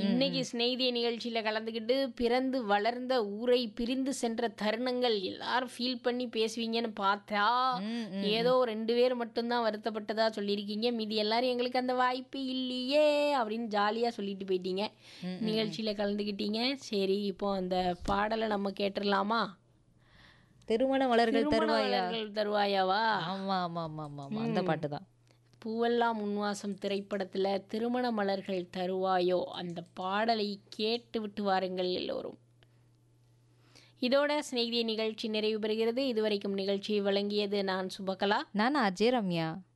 இன்னைக்கு சிநேகிதிய நிகழ்ச்சியில் கலந்துக்கிட்டு பிறந்து வளர்ந்த ஊரை பிரிந்து சென்ற தருணங்கள் எல்லாரும் ஃபீல் பண்ணி பேசுவீங்கன்னு பார்த்தா ஏதோ 2 பேர் மட்டும்தான் வருத்தப்பட்டதா சொல்லியிருக்கீங்க. மீதி எல்லாரும் எங்களுக்கு அந்த வாய்ப்பு இல்லையே அப்படின்னு ஜாலியாக சொல்லிட்டு போயிட்டீங்க. நிகழ்ச்சியில் கலந்துக்கிட்டீங்க. சரி, இப்போ அந்த பாடலை நம்ம கேட்டுடலாமா? திருமண மலர்கள் திருமண தருவாயா? மலர்கள் தருவாயாவா? ஆமா ஆமா ஆமா ஆமா ஆமா, அந்த பாட்டு தான். பூவெல்லாம் முன்வாசம் திரைப்படத்தில் திருமண மலர்கள் தருவாயோ அந்த பாடலை கேட்டு விட்டு வாருங்கள் எல்லோரும். இதோட சிநேகிதிய நிகழ்ச்சி நிறைவு பெறுகிறது. இதுவரைக்கும் நிகழ்ச்சியை வழங்கியது நான் சுபகலா. நான் அஜய் ரம்யா.